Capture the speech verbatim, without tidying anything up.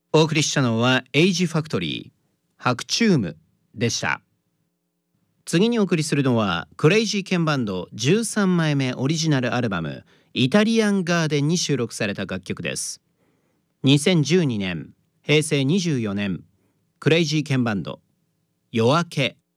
お送りしたのはエイジファクトリーハクチュームでした。次にお送りするのはクレイジーケンバンドじゅうさんまいめオリジナルアルバムイタリアンガーデンに収録された楽曲です。にせんじゅうにねん、へいせいにじゅうよねん、クレイジーケンバンド夜明け。